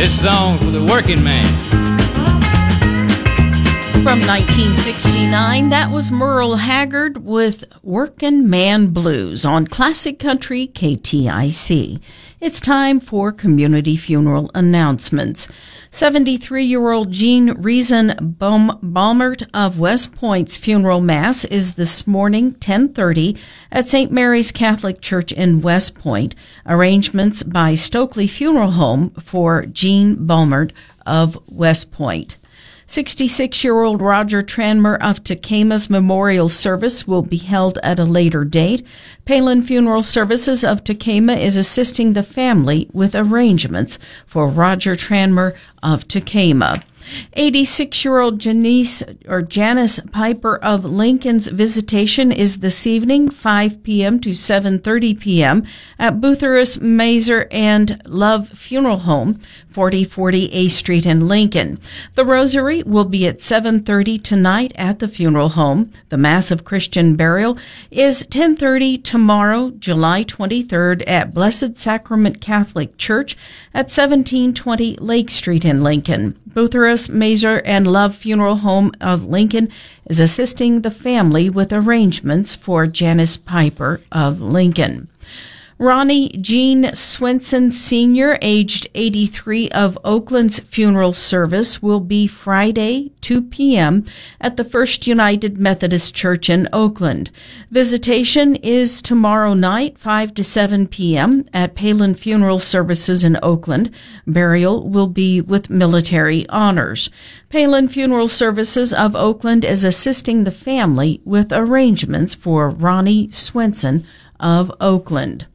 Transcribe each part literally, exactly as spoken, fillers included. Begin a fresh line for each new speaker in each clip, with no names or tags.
This song for the working man.
From nineteen sixty-nine, that was Merle Haggard with Workin' Man Blues on Classic Country K T I C. It's time for community funeral announcements. seventy-three-year-old Jean Reason Baumert of West Point's funeral mass is this morning, ten thirty, at Saint Mary's Catholic Church in West Point. Arrangements by Stokely Funeral Home for Jean Baumert of West Point. sixty-six-year-old Roger Tranmer of Tequema's memorial service will be held at a later date. Palin Funeral Services of Tequema is assisting the family with arrangements for Roger Tranmer of Tequema. eighty-six-year-old Janice or Janice Piper of Lincoln's visitation is this evening, five p.m. to seven thirty p.m. at Boothurst Mazer and Love Funeral Home, forty forty A Street in Lincoln. The Rosary will be at seven thirty tonight at the funeral home. The Mass of Christian Burial is ten thirty tomorrow, July twenty-third, at Blessed Sacrament Catholic Church at seventeen twenty Lake Street in Lincoln. Boothurst Mazer and Love Funeral Home of Lincoln is assisting the family with arrangements for Janice Piper of Lincoln. Ronnie Jean Swenson Senior, aged eighty-three, of Oakland's funeral service will be Friday, two p.m. at the First United Methodist Church in Oakland. Visitation is tomorrow night, five to seven p.m. at Palin Funeral Services in Oakland. Burial will be with military honors. Palin Funeral Services of Oakland is assisting the family with arrangements for Ronnie Swenson of Oakland.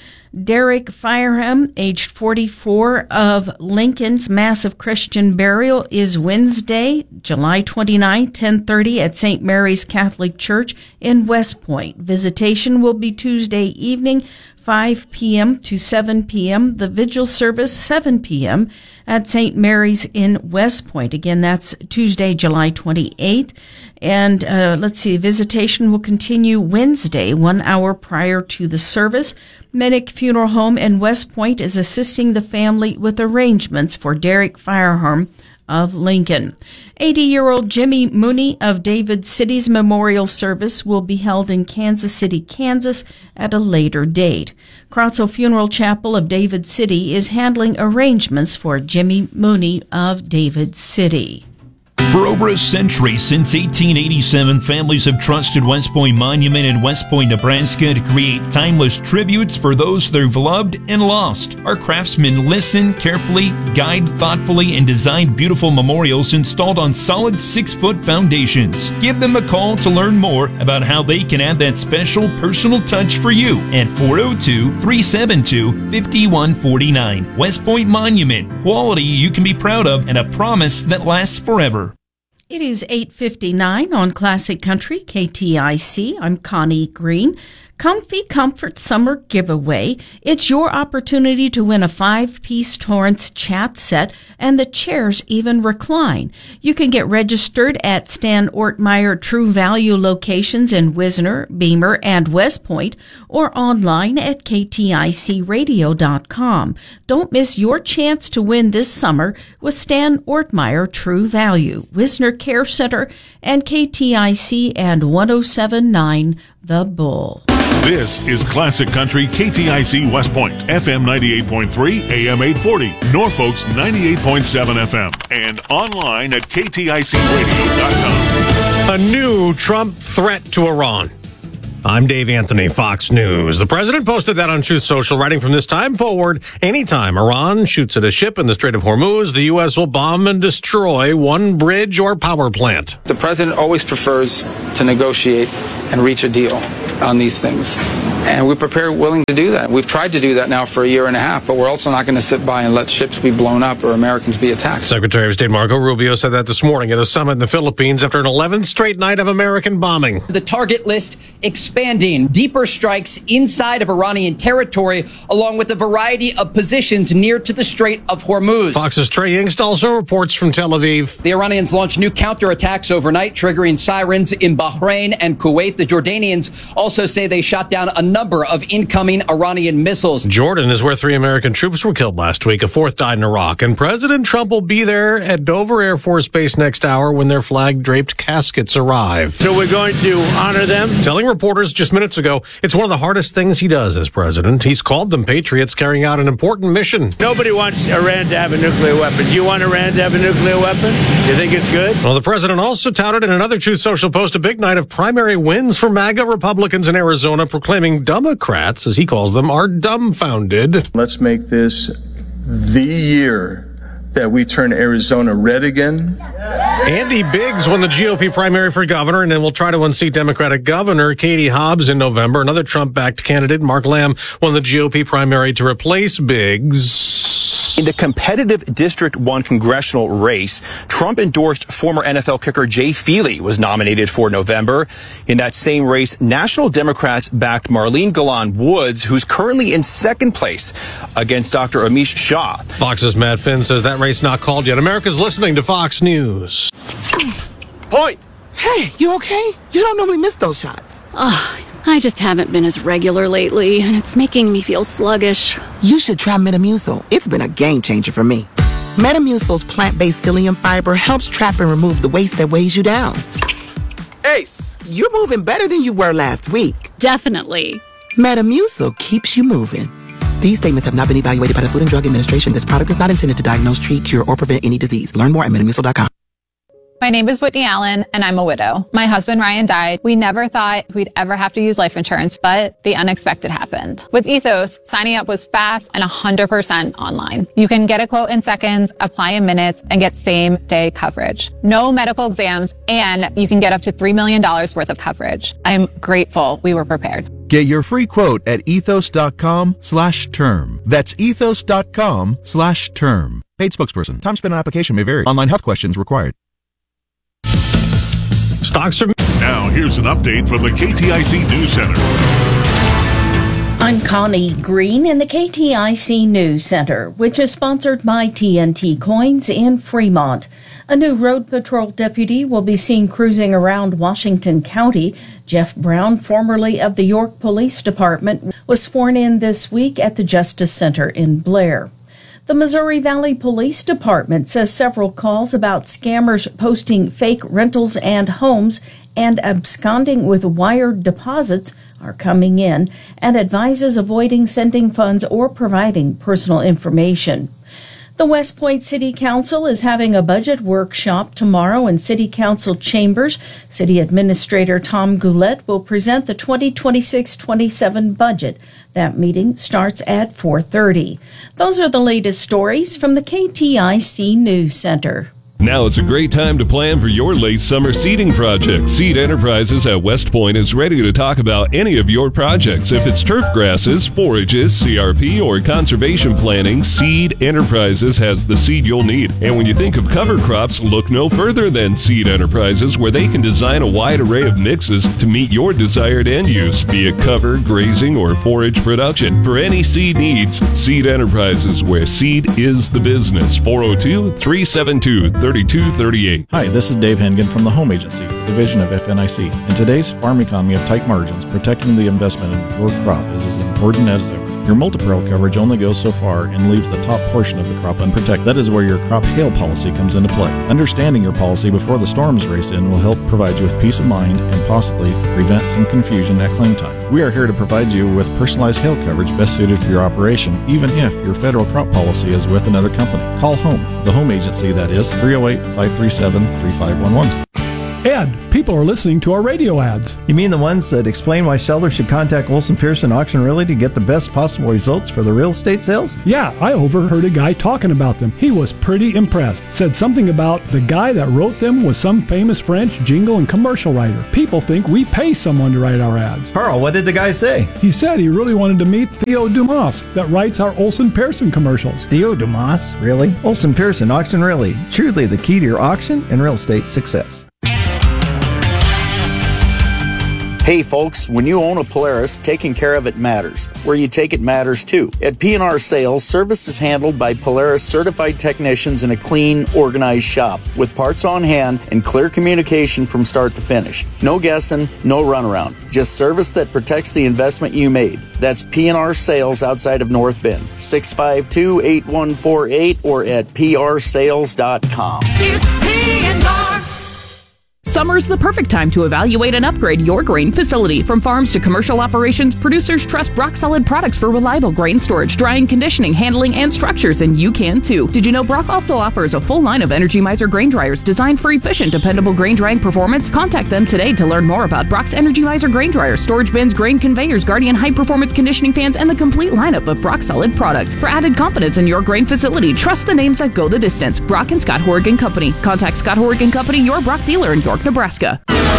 Derek Fireham, aged forty-four, of Lincoln's Mass of Christian Burial is Wednesday, July twenty-ninth, ten thirty at Saint Mary's Catholic Church in West Point. Visitation will be Tuesday evening, five p.m. to seven p.m. The vigil service, seven p.m. at Saint Mary's in West Point. Again, that's Tuesday, July twenty-eighth. And uh, let's see, visitation will continue Wednesday, one hour prior to the service. Medic Funeral Home in West Point is assisting the family with arrangements for Derek Fireharm of Lincoln. eighty-year-old Jimmy Mooney of David City's memorial service will be held in Kansas City, Kansas at a later date. Crotzel Funeral Chapel of David City is handling arrangements for Jimmy Mooney of David City.
For over a century, since eighteen eighty-seven, families have trusted West Point Monument in West Point, Nebraska to create timeless tributes for those they've loved and lost. Our craftsmen listen carefully, guide thoughtfully, and design beautiful memorials installed on solid six-foot foundations. Give them a call to learn more about how they can add that special personal touch for you at four oh two, three seven two, five one four nine. West Point Monument, quality you can be proud of and a promise that lasts forever.
It is eight fifty-nine on Classic Country K T I C. I'm Connie Green. Comfy Comfort Summer Giveaway. It's your opportunity to win a five-piece Torrance chat set, and the chairs even recline. You can get registered at Stan Ortmeyer True Value locations in Wisner, Beamer, and West Point, or online at K T I C radio dot com. Don't miss your chance to win this summer with Stan Ortmeyer True Value, Wisner Care Center, and K T I C and one oh seven point nine The Bull.
This is Classic Country K T I C West Point, F M ninety-eight point three, A M eight forty, Norfolk's ninety-eight point seven F M, and online at K T I C radio dot com.
A new Trump threat to Iran. I'm Dave Anthony, Fox News. The president posted that on Truth Social, writing from this time forward, anytime Iran shoots at a ship in the Strait of Hormuz, the U S will bomb and destroy one bridge or power plant.
The president always prefers to negotiate and reach a deal on these things. And we're prepared, willing to do that. We've tried to do that now for a year and a half, but we're also not going to sit by and let ships be blown up or Americans be attacked.
Secretary of State Marco Rubio said that this morning at a summit in the Philippines after an eleventh straight night of American bombing.
The target list expanding, deeper strikes inside of Iranian territory, along with a variety of positions near to the Strait of Hormuz.
Fox's Trey Yingst also reports from Tel Aviv.
The Iranians launched new counterattacks overnight, triggering sirens in Bahrain and Kuwait. The Jordanians also say they shot down a number of incoming Iranian missiles.
Jordan is where three American troops were killed last week. A fourth died in Iraq. And President Trump will be there at Dover Air Force Base next hour when their flag-draped caskets arrive.
So we're going to honor them?
Telling reporters just minutes ago, it's one of the hardest things he does as president. He's called them patriots carrying out an important mission.
Nobody wants Iran to have a nuclear weapon. Do you want Iran to have a nuclear weapon? You think it's good?
Well, the president also touted in another Truth Social post a big night of primary wins for MAGA Republicans in Arizona, proclaiming Democrats, as he calls them, are dumbfounded.
Let's make this the year that we turn Arizona red again.
Andy Biggs won the G O P primary for governor and then will try to unseat Democratic Governor Katie Hobbs in November. Another Trump-backed candidate, Mark Lamb, won the G O P primary to replace Biggs.
In the competitive District one congressional race, Trump endorsed former N F L kicker Jay Feely was nominated for November. In that same race, National Democrats backed Marlene Galan Woods, who's currently in second place against Doctor Amish Shah.
Fox's Matt Finn says that race not called yet. America's listening to Fox News.
Point.
Hey, you okay? You don't normally miss those shots.
Oh, I just haven't been as regular lately, and it's making me feel sluggish.
You should try Metamucil. It's been a game changer for me. Metamucil's plant-based psyllium fiber helps trap and remove the waste that weighs you down.
Ace.
You're moving better than you were last week.
Definitely.
Metamucil keeps you moving. These statements have not been evaluated by the Food and Drug Administration. This product is not intended to diagnose, treat, cure, or prevent any disease. Learn more at metamucil dot com.
My name is Whitney Allen, and I'm a widow. My husband, Ryan, died. We never thought we'd ever have to use life insurance, but the unexpected happened. With Ethos, signing up was fast and one hundred percent online. You can get a quote in seconds, apply in minutes, and get same-day coverage. No medical exams, and you can get up to three million dollars worth of coverage. I'm grateful we were prepared.
Get your free quote at ethos.com slash term. That's ethos.com slash term. Paid spokesperson. Time spent on application may vary. Online health questions required.
Stocks are...
Now, here's an update from the K T I C News Center.
I'm Connie Green in the K T I C News Center, which is sponsored by T N T Coins in Fremont. A new road patrol deputy will be seen cruising around Washington County. Jeff Brown, formerly of the York Police Department, was sworn in this week at the Justice Center in Blair. The Missouri Valley Police Department says several calls about scammers posting fake rentals and homes and absconding with wired deposits are coming in and advises avoiding sending funds or providing personal information. The West Point City Council is having a budget workshop tomorrow in City Council chambers. City Administrator Tom Goulet will present the twenty twenty-six twenty-seven budget. That meeting starts at four thirty. Those are the latest stories from the K T I C News Center.
Now is a great time to plan for your late summer seeding project. Seed Enterprises at West Point is ready to talk about any of your projects. If it's turf grasses, forages, C R P, or conservation planning, Seed Enterprises has the seed you'll need. And when you think of cover crops, look no further than Seed Enterprises, where they can design a wide array of mixes to meet your desired end use, be it cover, grazing, or forage production. For any seed needs, Seed Enterprises, where seed is the business. four oh two, three seven two, thirty-two thirty-eight.
Hi, this is Dave Hengen from the Home Agency, division of F N I C. In today's farm economy of tight margins, protecting the investment in your crop is as important as ever. Your multi-peril coverage only goes so far and leaves the top portion of the crop unprotected. That is where your crop hail policy comes into play. Understanding your policy before the storms race in will help provide you with peace of mind and possibly prevent some confusion at claim time. We are here to provide you with personalized hail coverage best suited for your operation, even if your federal crop policy is with another company. Call Home, the Home Agency, that is three oh eight, five three seven, three five one one.
Ed, people are listening to our radio ads.
You mean the ones that explain why sellers should contact Olson Pearson Auction Realty to get the best possible results for the real estate sales?
Yeah, I overheard a guy talking about them. He was pretty impressed. Said something about the guy that wrote them was some famous French jingle and commercial writer. People think we pay someone to write our ads.
Carl, what did the guy say?
He said he really wanted to meet Theo Dumas that writes our Olson Pearson commercials.
Theo Dumas? Really? Olson Pearson Auction Realty. Truly the key to your auction and real estate success.
Hey folks, when you own a Polaris, taking care of it matters. Where you take it matters too. At P and R Sales, service is handled by Polaris certified technicians in a clean, organized shop with parts on hand and clear communication from start to finish. No guessing, no runaround. Just service that protects the investment you made. That's P and R Sales outside of North Bend. six five two, eight one four eight or at p r sales dot com.
It's P and R. Summer's the perfect time to evaluate and upgrade your grain facility. From farms to commercial operations, producers trust Brock Solid products for reliable grain storage, drying, conditioning, handling, and structures, and you can too. Did you know Brock also offers a full line of Energy Mizer grain dryers designed for efficient, dependable grain drying performance? Contact them today to learn more about Brock's Energy Mizer grain dryers, storage bins, grain conveyors, Guardian high-performance conditioning fans, and the complete lineup of Brock Solid products. For added confidence in your grain facility, trust the names that go the distance. Brock and Scott Horrigan Company. Contact Scott Horrigan Company, your Brock dealer in York, Nebraska.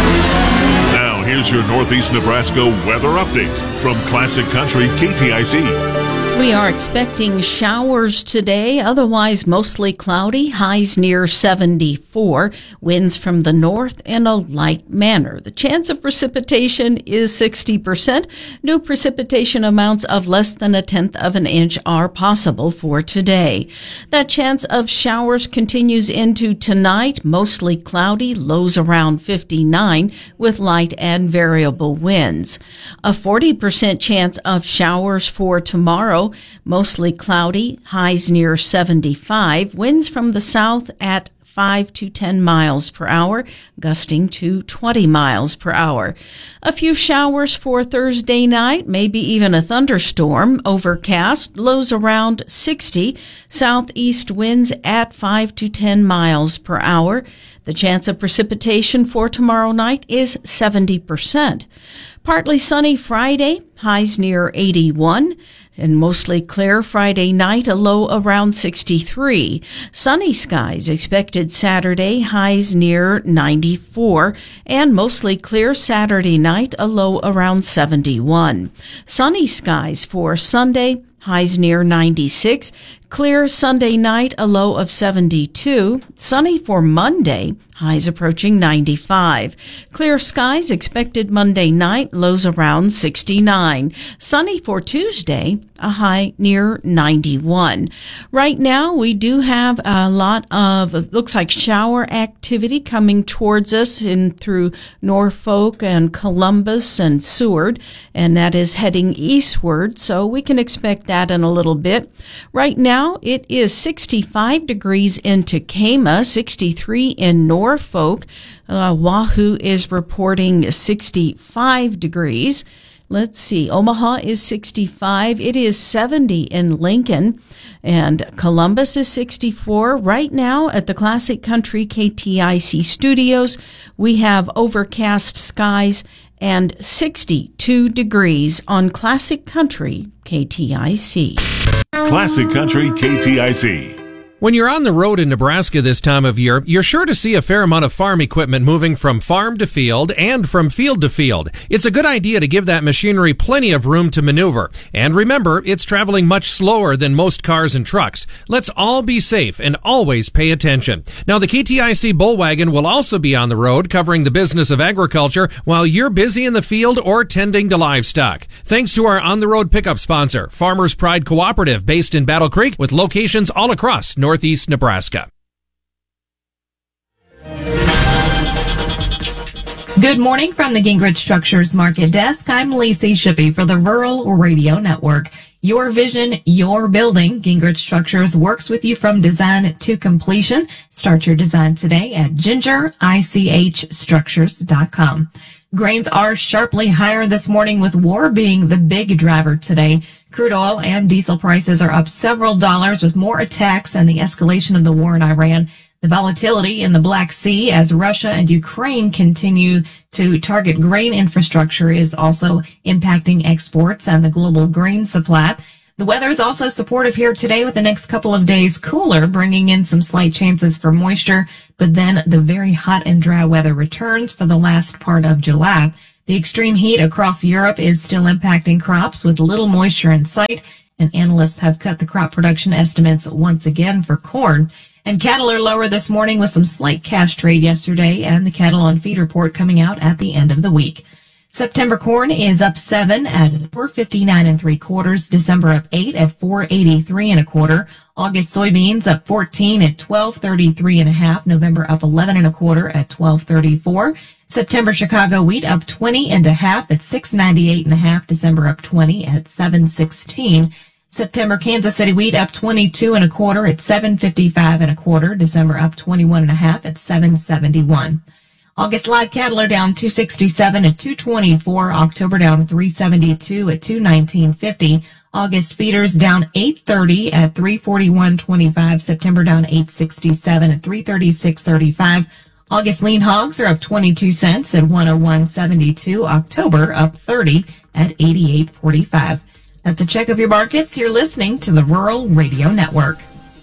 Now, here's your Northeast Nebraska weather update from Classic Country K T I C.
We are expecting showers today, otherwise mostly cloudy, highs near seventy-four, winds from the north in a light manner. The chance of precipitation is sixty percent. New precipitation amounts of less than a tenth of an inch are possible for today. That chance of showers continues into tonight, mostly cloudy, lows around fifty-nine with light and variable winds. A forty percent chance of showers for tomorrow. Mostly cloudy, highs near seventy-five, winds from the south at five to ten miles per hour, gusting to twenty miles per hour. A few showers for Thursday night, maybe even a thunderstorm, overcast, lows around sixty, southeast winds at five to ten miles per hour. The chance of precipitation for tomorrow night is seventy percent. Partly sunny Friday, highs near eighty-one. And mostly clear Friday night, a low around sixty-three. Sunny skies expected Saturday, highs near ninety-four. And mostly clear Saturday night, a low around seventy-one. Sunny skies for Sunday, highs near ninety-six. Clear Sunday night, a low of seventy-two. Sunny for Monday, highs approaching ninety-five. Clear skies expected Monday night, lows around sixty-nine. Sunny for Tuesday, a high near ninety-one. Right now, we do have a lot of, it looks like shower activity coming towards us in through Norfolk and Columbus and Seward, and that is heading eastward, so we can expect that in a little bit. Right now, it is sixty-five degrees in Tacoma, sixty-three in Norfolk. Uh, Wahoo is reporting sixty-five degrees. Let's see, Omaha is sixty-five. It is seventy in Lincoln, and Columbus is sixty-four. Right now at the Classic Country K T I C studios, we have overcast skies and sixty-two degrees on Classic Country K T I C.
Classic Country K T I C.
When you're on the road in Nebraska this time of year, you're sure to see a fair amount of farm equipment moving from farm to field and from field to field. It's a good idea to give that machinery plenty of room to maneuver. And remember, it's traveling much slower than most cars and trucks. Let's all be safe and always pay attention. Now, the K T I C Bullwagon will also be on the road covering the business of agriculture while you're busy in the field or tending to livestock. Thanks to our on-the-road pickup sponsor, Farmers Pride Cooperative, based in Battle Creek with locations all across Northeast Nebraska.
Good morning from the Gingrich Structures Market Desk. I'm Lacey Shippey for the Rural Radio Network. Your vision, your building. Gingrich Structures works with you from design to completion. Start your design today at ginger ich structures dot com. Grains are sharply higher this morning, with war being the big driver today. Crude oil and diesel prices are up several dollars with more attacks and the escalation of the war in Iran. The volatility in the Black Sea as Russia and Ukraine continue to target grain infrastructure is also impacting exports and the global grain supply. The weather is also supportive here today, with the next couple of days cooler, bringing in some slight chances for moisture, but then the very hot and dry weather returns for the last part of July. The extreme heat across Europe is still impacting crops with little moisture in sight, and analysts have cut the crop production estimates once again for corn. And cattle are lower this morning with some slight cash trade yesterday and the cattle on feed report coming out at the end of the week. September corn is up seven at four fifty-nine and three quarters. December up eight at four eighty-three and a quarter. August soybeans up fourteen at twelve thirty-three and a half. November up eleven and a quarter at twelve thirty-four. September Chicago wheat up twenty and a half at six ninety-eight and a half. December up twenty at seven sixteen. September Kansas City wheat up twenty-two and a quarter at seven fifty-five and a quarter. December up twenty-one and a half at seven seventy-one. August live cattle are down two sixty-seven at two twenty-four. October down three seventy-two at two nineteen fifty. August feeders down eight thirty at three forty-one twenty-five. September down eight sixty-seven at three thirty-six thirty-five. August lean hogs are up twenty-two cents at one oh one seventy-two. October up thirty at eighty-eight forty-five. That's a check of your markets. You're listening to the Rural Radio Network.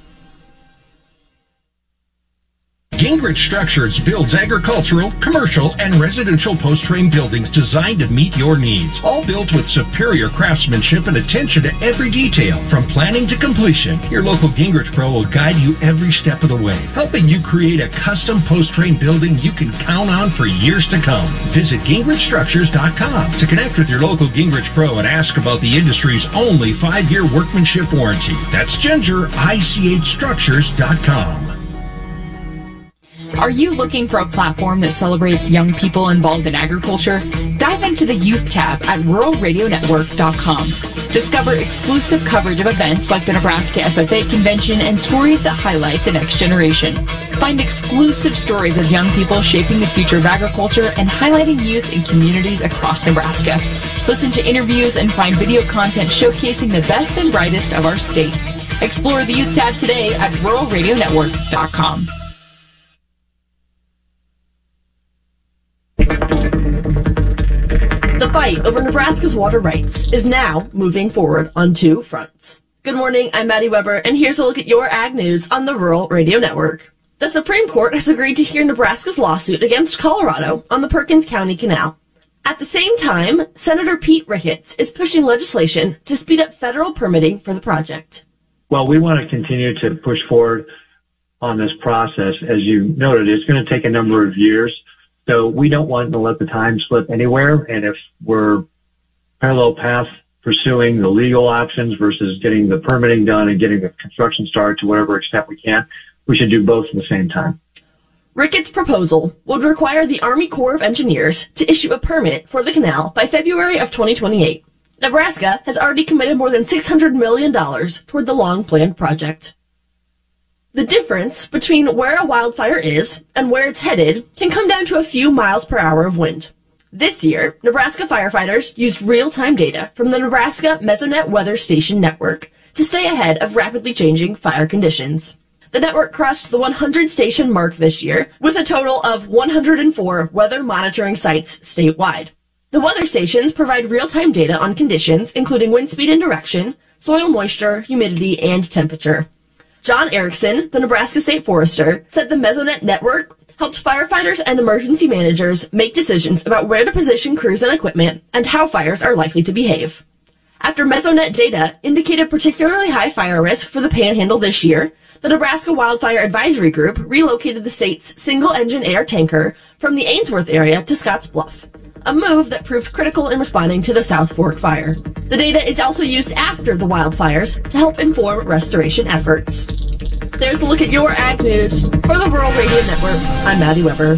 Gingrich Structures builds agricultural, commercial, and residential post-frame buildings designed to meet your needs. All built with superior craftsmanship and attention to every detail, from planning to completion. Your local Gingrich Pro will guide you every step of the way, helping you create a custom post-frame building you can count on for years to come. Visit Gingrich Structures dot com to connect with your local Gingrich Pro and ask about the industry's only five-year workmanship warranty. That's Ginger, I C H Structures dot com.
Are you looking for a platform that celebrates young people involved in agriculture? Dive into the Youth tab at rural radio network dot com. Discover exclusive coverage of events like the Nebraska F F A Convention and stories that highlight the next generation. Find exclusive stories of young people shaping the future of agriculture and highlighting youth in communities across Nebraska. Listen to interviews and find video content showcasing the best and brightest of our state. Explore the Youth tab today at rural radio network dot com.
The fight over Nebraska's water rights is now moving forward on two fronts. Good morning, I'm Maddie Weber, and here's a look at your ag news on the Rural Radio Network. The Supreme Court has agreed to hear Nebraska's lawsuit against Colorado on the Perkins County Canal. At the same time, Senator Pete Ricketts is pushing legislation to speed up federal permitting for the project.
Well, we want to continue to push forward on this process. As you noted, it's going to take a number of years. So we don't want to let the time slip anywhere. And if we're parallel path pursuing the legal options versus getting the permitting done and getting the construction started to whatever extent we can, we should do both at the same time.
Ricketts' proposal would require the Army Corps of Engineers to issue a permit for the canal by February of twenty twenty-eight. Nebraska has already committed more than six hundred million dollars toward the long-planned project. The difference between where a wildfire is and where it's headed can come down to a few miles per hour of wind. This year, Nebraska firefighters used real-time data from the Nebraska Mesonet Weather Station network to stay ahead of rapidly changing fire conditions. The network crossed the one hundred station mark this year with a total of one hundred four weather monitoring sites statewide. The weather stations provide real-time data on conditions including wind speed and direction, soil moisture, humidity, and temperature. John Erickson, the Nebraska State Forester, said the Mesonet network helped firefighters and emergency managers make decisions about where to position crews and equipment and how fires are likely to behave. After Mesonet data indicated particularly high fire risk for the Panhandle this year, the Nebraska Wildfire Advisory Group relocated the state's single-engine air tanker from the Ainsworth area to Scotts Bluff, a move that proved critical in responding to the South Fork fire. The data is also used after the wildfires to help inform restoration efforts. There's a look at your ag news for the Rural Radio Network. I'm Maddie Weber.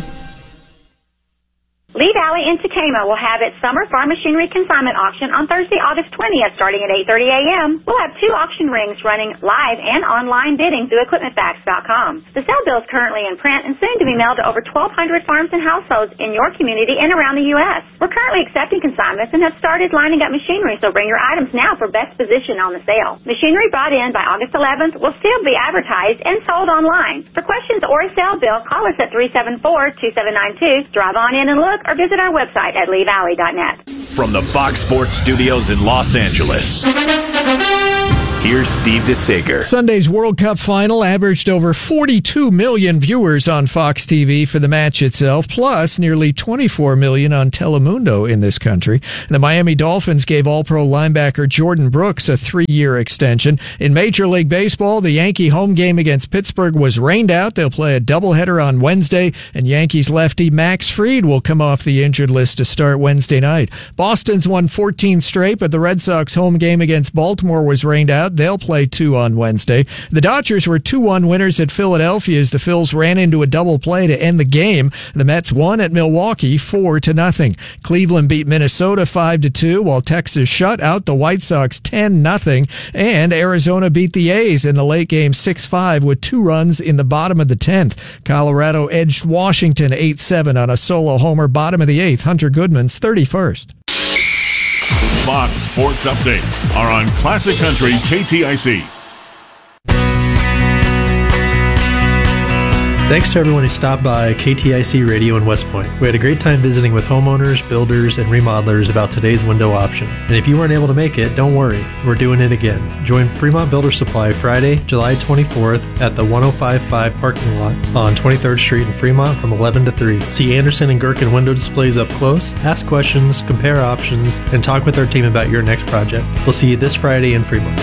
Lee Valley in Tacoma will have its summer farm machinery consignment auction on Thursday, August twentieth, starting at eight thirty a.m. We'll have two auction rings running live and online bidding through equipment facts dot com. The sale bill is currently in print and soon to be mailed to over twelve hundred farms and households in your community and around the U S We're currently accepting consignments and have started lining up machinery, so bring your items now for best position on the sale. Machinery brought in by August eleventh will still be advertised and sold online. For questions or a sale bill, call us at three seven four, two seven nine two, drive on in and look, or visit our website at lee valley dot net.
From the Fox Sports Studios in Los Angeles,
Here's Steve DeSager.
Sunday's World Cup final averaged over forty-two million viewers on Fox T V for the match itself, plus nearly twenty-four million on Telemundo in this country. The Miami Dolphins gave All-Pro linebacker Jordan Brooks a three-year extension. In Major League Baseball, the Yankee home game against Pittsburgh was rained out. They'll play a doubleheader on Wednesday, and Yankees lefty Max Fried will come off the injured list to start Wednesday night. Boston's won fourteen straight, but the Red Sox home game against Baltimore was rained out. They'll play two on Wednesday. The Dodgers were two one winners at Philadelphia as the Phils ran into a double play to end the game. The Mets won at Milwaukee four to nothing. Cleveland beat Minnesota five to two, while Texas shut out the White Sox ten nothing, and Arizona beat the A's in the late game six five with two runs in the bottom of the tenth. Colorado edged Washington eight seven on a solo homer bottom of the eighth. Hunter Goodman's thirty-first.
Fox Sports Updates are on Classic Country K T I C.
Thanks to everyone who stopped by K T I C Radio in West Point. We had a great time visiting with homeowners, builders, and remodelers about today's window option. And if you weren't able to make it, don't worry. We're doing it again. Join Fremont Builder Supply Friday, July twenty-fourth at the one oh five point five parking lot on twenty-third Street in Fremont from eleven to three. See Anderson and Gherkin window displays up close, ask questions, compare options, and talk with our team about your next project. We'll see you this Friday in Fremont.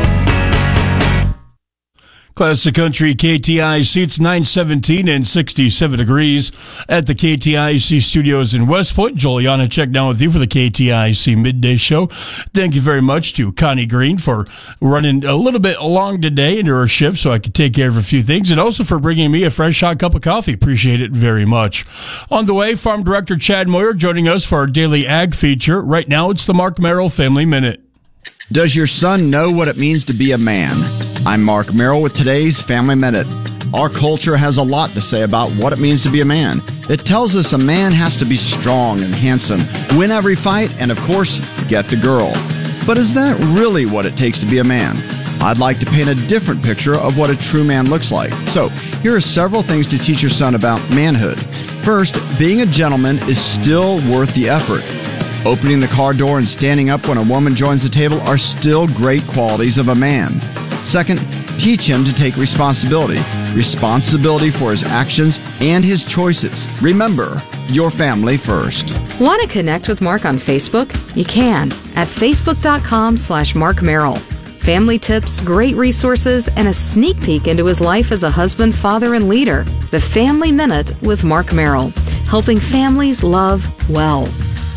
Classic Country K T I C, it's nine seventeen and sixty-seven degrees at the K T I C studios in West Point. Joel Janacek down with you for the K T I C Midday Show. Thank you very much to Connie Green for running a little bit long today into her shift so I could take care of a few things, and also for bringing me a fresh hot cup of coffee. Appreciate it very much. On the way, Farm Director Chad Moyer joining us for our daily ag feature. Right now, it's the Mark Merrill Family Minute.
Does your son know what it means to be a man? I'm Mark Merrill with today's Family Minute. Our culture has a lot to say about what it means to be a man. It tells us a man has to be strong and handsome, win every fight, and of course, get the girl. But is that really what it takes to be a man? I'd like to paint a different picture of what a true man looks like. So, here are several things to teach your son about manhood. First, being a gentleman is still worth the effort. Opening the car door and standing up when a woman joins the table are still great qualities of a man. Second, teach him to take responsibility. Responsibility for his actions and his choices. Remember, your family first.
Want to connect with Mark on Facebook? You can at facebook.com slash Mark Merrill. Family tips, great resources, and a sneak peek into his life as a husband, father, and leader. The Family Minute with Mark Merrill, helping families love well.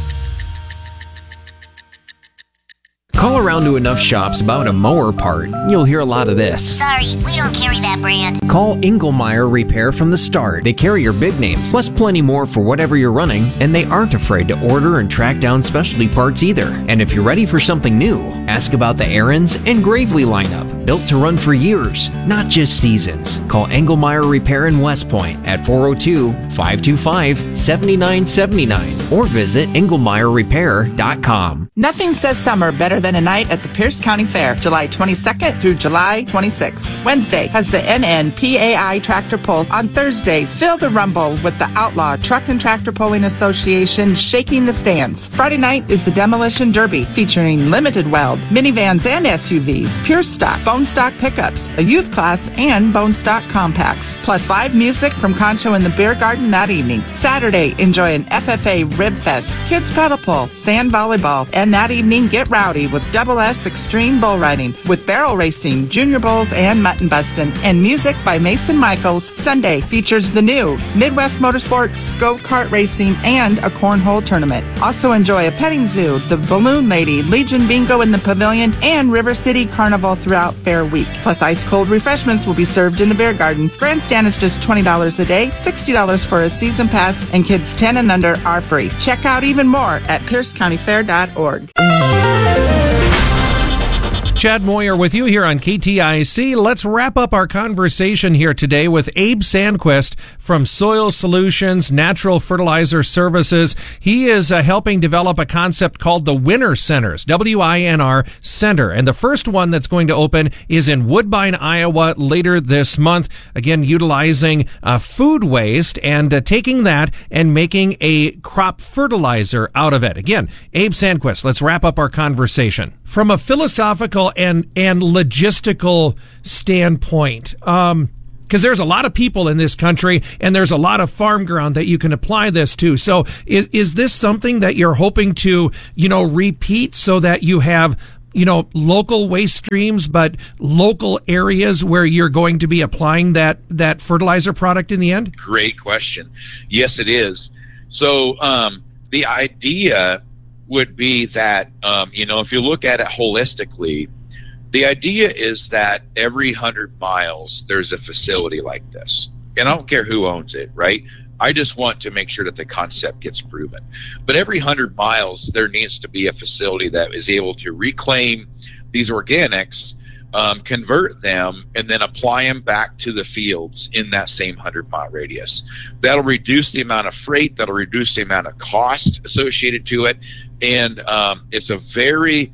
Call around to enough shops about a mower part, you'll hear a lot of this.
Sorry, we don't carry that brand.
Call Engelmeyer Repair from the start. They carry your big names, plus plenty more for whatever you're running, and they aren't afraid to order and track down specialty parts either. And if you're ready for something new, ask about the Aaron's and Gravely lineup, built to run for years, not just seasons. Call Engelmeyer Repair in West Point at four oh two, five two five, seven nine seven nine or visit engelmeyer repair dot com.
Nothing says summer better than a night at the Pierce County Fair, July twenty-second through July twenty-sixth. Wednesday has the N N P A I Tractor Pull. On Thursday, feel the rumble with the Outlaw Truck and Tractor Pulling Association shaking the stands. Friday night is the Demolition Derby, featuring limited weld, minivans and S U Vs, pure stock, bone stock pickups, a youth class, and bone stock compacts. Plus live music from Concho in the Beer Garden that evening. Saturday, enjoy an F F A Rib Fest, kids paddle pull, sand volleyball, and that evening get rowdy with Double S Extreme Bull Riding with barrel racing, junior bulls, and mutton bustin', and music by Mason Michaels. Sunday features the new Midwest Motorsports, go-kart racing, and a cornhole tournament. Also enjoy a petting zoo, the Balloon Lady, Legion Bingo in the Pavilion, and River City Carnival throughout Fair Week. Plus ice-cold refreshments will be served in the Beer Garden. Grandstand is just twenty dollars a day, sixty dollars for a season pass, and kids ten and under are free. Check out even more at pierce county fair dot org.
Chad Moyer with you here on K T I C. Let's wrap up our conversation here today with Abe Sandquist from Soil Solutions Natural Fertilizer Services. He is uh, helping develop a concept called the Winner Centers, W I N R Center. And the first one that's going to open is in Woodbine, Iowa later this month. Again, utilizing uh, food waste and uh, taking that and making a crop fertilizer out of it. Again, Abe Sandquist, let's wrap up our conversation. from a philosophical and and logistical standpoint, um, because there's a lot of people in this country and there's a lot of farm ground that you can apply this to. So is is this something that you're hoping to, you know, repeat so that you have, you know, local waste streams, but local areas where you're going to be applying that, that fertilizer product in the end?
Great question. Yes, it is. So, um, the idea would be that, um, you know, if you look at it holistically, the idea is that every hundred miles, there's a facility like this. And I don't care who owns it, right? I just want to make sure that the concept gets proven. But every hundred miles, there needs to be a facility that is able to reclaim these organics, um, convert them, and then apply them back to the fields in that same hundred mile radius. That'll reduce the amount of freight. That'll reduce the amount of cost associated to it. And um, it's a very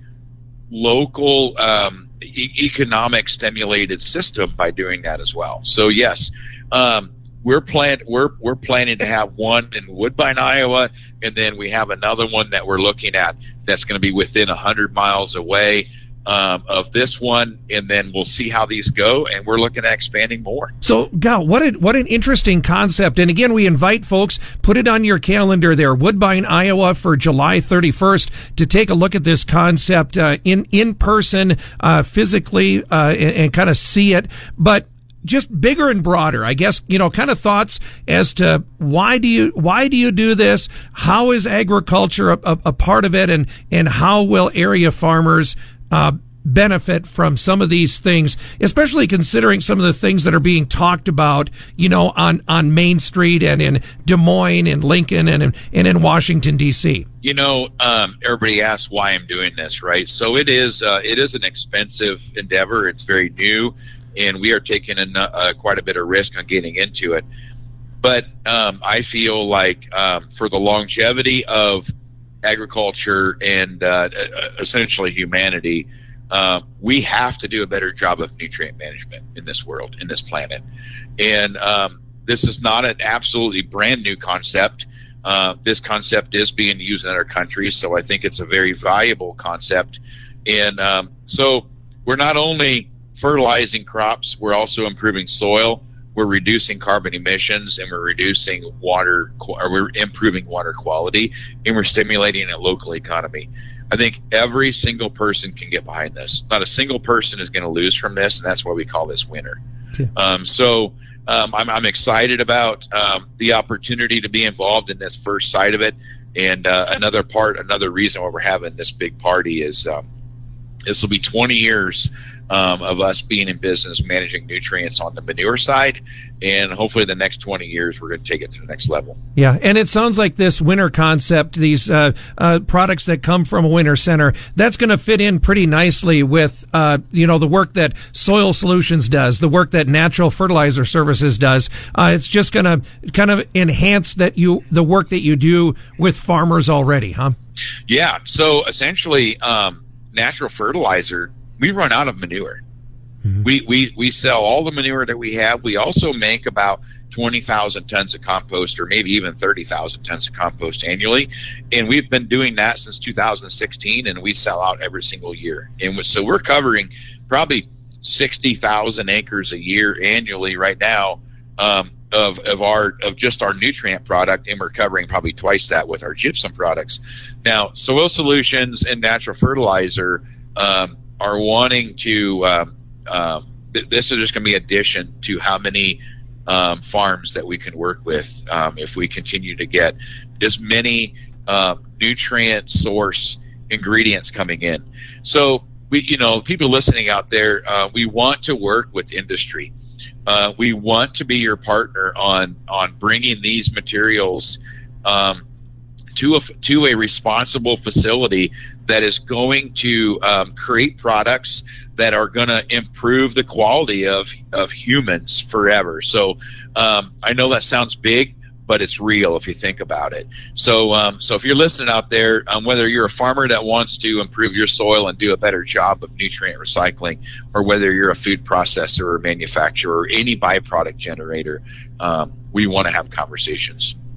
local, um, e- economic stimulated system by doing that as well. So yes, um, We're plan we're we're planning to have one in Woodbine, Iowa, and then we have another one that we're looking at that's going to be within a hundred miles away um, of this one, and then we'll see how these go, and we're looking at expanding more.
So, God, what a, what an interesting concept! And again, we invite folks, put it on your calendar there, Woodbine, Iowa, for July thirty-first, to take a look at this concept uh, in in person, uh, physically, uh, and, and kind of see it, but just bigger and broader, I guess, you know, kind of thoughts as to why do you, why do you do this? How is agriculture a, a, a part of it? And, and how will area farmers, uh, benefit from some of these things, especially considering some of the things that are being talked about, you know, on, on Main Street and in Des Moines and Lincoln and in, and in Washington, D C?
You know, um, everybody asks why I'm doing this, right? So it is, uh, it is an expensive endeavor. It's very new, and we are taking a, uh, quite a bit of risk on getting into it. But um, I feel like um, for the longevity of agriculture and uh, essentially humanity, uh, we have to do a better job of nutrient management in this world, in this planet. And um, this is not an absolutely brand new concept. Uh, this concept is being used in other countries, so I think it's a very valuable concept. And um, so we're not only fertilizing crops, we're also improving soil, we're reducing carbon emissions, and we're reducing water, or we're improving water quality, and we're stimulating a local economy. I think every single person can get behind this. Not a single person is going to lose from this, and that's why we call this winner. Okay. Um, so um, I'm, I'm excited about um, the opportunity to be involved in this first side of it. And uh, another part, another reason why we're having this big party is um, this will be twenty years Um, of us being in business managing nutrients on the manure side, and hopefully the next twenty years we're going to take it to the next level.
Yeah, and it sounds like this winter concept, these uh, uh, products that come from a winter center, that's going to fit in pretty nicely with uh, you know the work that Soil Solutions does, the work that Natural Fertilizer Services does. Uh, it's just going to kind of enhance that you the work that you do with farmers already, huh?
Yeah. So essentially, um, natural fertilizer. We run out of manure. Mm-hmm. We, we, we sell all the manure that we have. We also make about twenty thousand tons of compost, or maybe even thirty thousand tons of compost annually. And we've been doing that since two thousand sixteen, and we sell out every single year. And so we're covering probably sixty thousand acres a year annually right now, um, of, of our, of just our nutrient product. And we're covering probably twice that with our gypsum products. Now, Soil Solutions and Natural Fertilizer, um, are wanting to um, um, th- this is just going to be addition to how many um, farms that we can work with um, if we continue to get as many uh, nutrient source ingredients coming in. So we, you know, people listening out there, uh, we want to work with industry. Uh, we want to be your partner on on bringing these materials um, to a to a responsible facility that is going to um, create products that are going to improve the quality of of humans forever. So um, I know that sounds big, but it's real if you think about it. So um, so if you're listening out there, um, whether you're a farmer that wants to improve your soil and do a better job of nutrient recycling, or whether you're a food processor or manufacturer or any byproduct generator, um, we want to have conversations.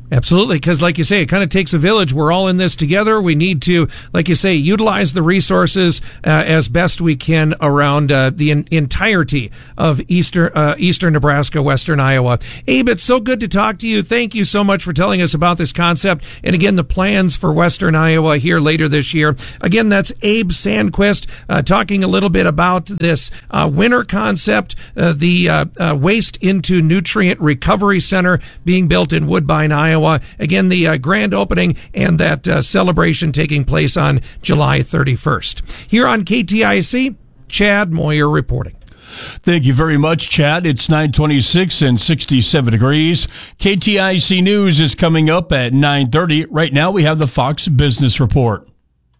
Absolutely, because like you say, it kind of takes a village. We're all in this together. We need to, like you say, utilize the resources uh, as best we can around uh, the in- entirety of eastern uh, eastern Nebraska, western Iowa. Abe, it's so good to talk to you. Thank you so much for telling us about this concept. And again, the plans for western Iowa here later this year. Again, that's Abe Sandquist uh, talking a little bit about this uh, winter concept, uh, the uh, uh, Waste into Nutrient Recovery Center being built in Woodbine, Iowa. Again, the uh, grand opening and that uh, celebration taking place on July thirty-first. Here on K T I C, Chad Moyer reporting.
Thank you very much, Chad. It's nine twenty-six and sixty-seven degrees. K T I C News is coming up at nine thirty. Right now, we have the Fox Business Report.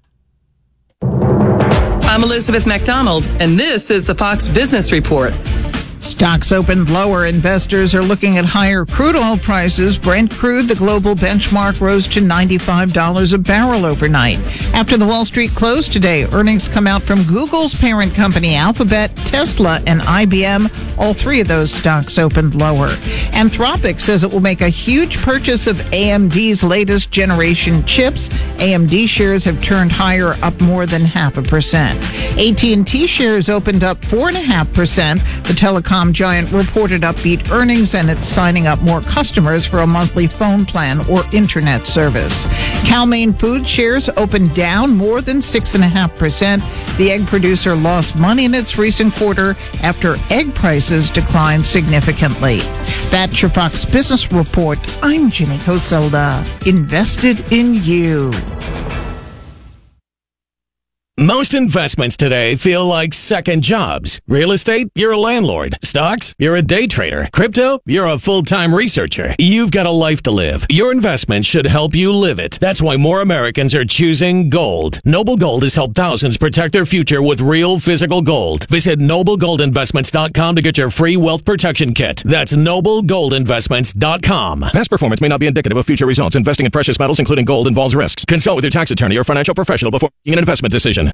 I'm Elizabeth McDonald, and this is the Fox Business Report.
Stocks opened lower. Investors are looking at higher crude oil prices. Brent crude, the global benchmark, rose to ninety-five dollars a barrel overnight. After the Wall Street closed today, earnings come out from Google's parent company Alphabet, Tesla, and I B M. All three of those stocks opened lower. Anthropic says it will make a huge purchase of A M D's latest generation chips. A M D shares have turned higher, up more than half a percent. A T and T shares opened up four and a half percent. The telecom giant reported upbeat earnings, and it's signing up more customers for a monthly phone plan or internet service. Cal-Maine Food shares opened down more than six point five percent. The egg producer lost money in its recent quarter after egg prices declined significantly. That's your Fox Business Report. I'm Jenny Coselda. Invested in you.
Most investments today feel like second jobs. Real estate, you're a landlord. Stocks, you're a day trader. Crypto, you're a full-time researcher. You've got a life to live. Your investment should help you live it. That's why more Americans are choosing gold. Noble Gold has helped thousands protect their future with real physical gold. Visit noble gold investments dot com to get your free wealth protection kit. That's noble gold investments dot com. Past performance may not be indicative of future results. Investing in precious metals, including gold, involves risks. Consult with your tax attorney or financial professional before making an investment decision.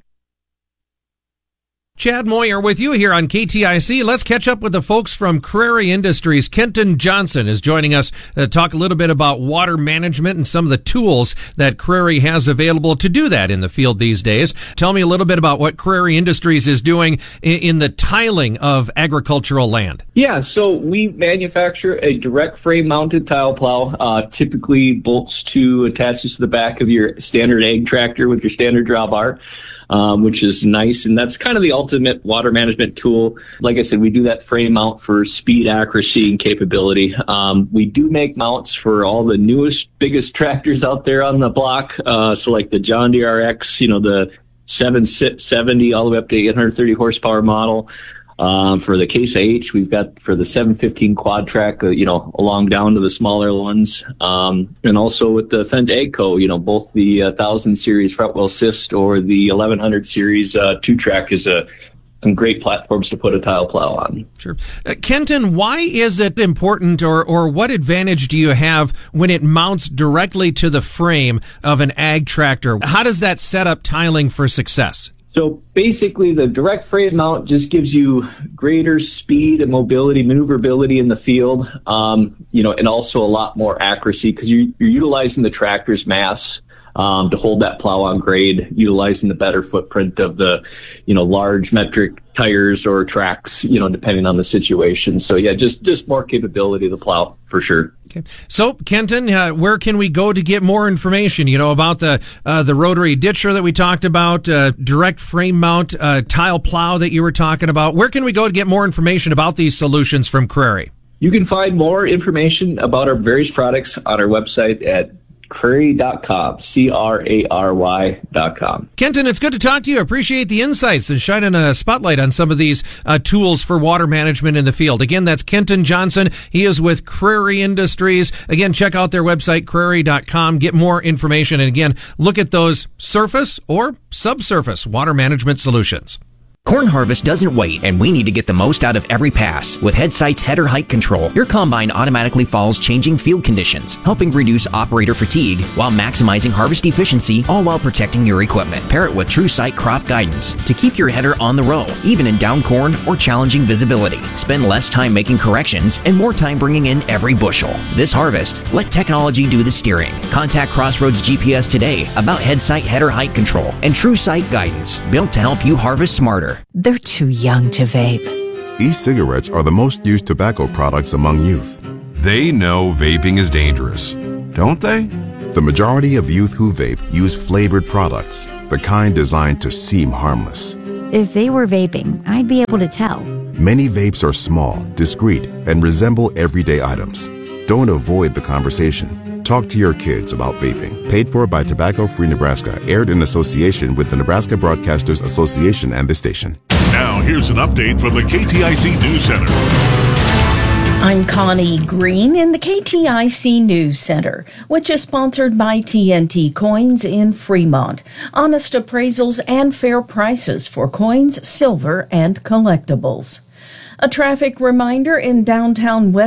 Chad Moyer with you here on K T I C. Let's catch up with the folks from Crary Industries. Kenton Johnson is joining us to talk a little bit about water management and some of the tools that Crary has available to do that in the field these days. Tell me a little bit about what Crary Industries is doing in the tiling of agricultural land.
Yeah, so we manufacture a direct frame mounted tile plow, uh, typically bolts to attaches to the back of your standard ag tractor with your standard drawbar. Um, which is nice. And that's kind of the ultimate water management tool. Like I said, we do that frame mount for speed, accuracy, and capability. Um, we do make mounts for all the newest, biggest tractors out there on the block. Uh, so like the John Deere R X, you know, the seven seventy all the way up to eight hundred thirty horsepower model. Um, for the Case I H, we've got for the seven fifteen quad track, uh, you know, along down to the smaller ones. Um, and also with the Fendt AGCO, you know, both the uh, one thousand series front wheel assist or the eleven hundred series uh, two track is a some great platforms to put a tile plow on.
Sure. Uh, Kenton, why is it important, or, or what advantage do you have when it mounts directly to the frame of an ag tractor? How does that set up tiling for success?
So basically, the direct frame mount just gives you greater speed and mobility, maneuverability in the field, um, you know, and also a lot more accuracy because you're, you're utilizing the tractor's mass um, to hold that plow on grade, utilizing the better footprint of the, you know, large metric tires or tracks, you know, depending on the situation. So yeah, just just more capability of the plow for sure.
Okay. So, Kenton, uh, where can we go to get more information, you know, about the uh, the rotary ditcher that we talked about, uh, direct frame mount uh, tile plow that you were talking about? Where can we go to get more information about these solutions from Crary?
You can find more information about our various products on our website at crary dot com, C R A R Y dot com.
Kenton, it's good to talk to you. I appreciate the insights and shining a spotlight on some of these uh, tools for water management in the field. Again, that's Kenton Johnson. He is with Crary Industries. Again, check out their website, crary dot com. Get more information. And again, look at those surface or subsurface water management solutions.
Corn harvest doesn't wait, and we need to get the most out of every pass. With HeadSight's header height control, your combine automatically follows changing field conditions, helping reduce operator fatigue while maximizing harvest efficiency, all while protecting your equipment. Pair it with TrueSight crop guidance to keep your header on the row, even in down corn or challenging visibility. Spend less time making corrections and more time bringing in every bushel. This harvest, let technology do the steering. Contact Crossroads G P S today about HeadSight header height control and TrueSight guidance, built to help you harvest smarter.
They're too young to vape.
E-cigarettes are the most used tobacco products among youth. They know vaping is dangerous, don't they? The majority of youth who vape use flavored products, the kind designed to seem harmless.
If they were vaping, I'd be able to tell.
Many vapes are small, discreet, and resemble everyday items. Don't avoid the conversation. Talk to your kids about vaping. Paid for by Tobacco Free Nebraska. Aired in association with the Nebraska Broadcasters Association and the station.
Now, here's an update from the K T I C News Center.
I'm Connie Green in the K T I C News Center, which is sponsored by T N T Coins in Fremont. Honest appraisals and fair prices for coins, silver, and collectibles. A traffic reminder in downtown West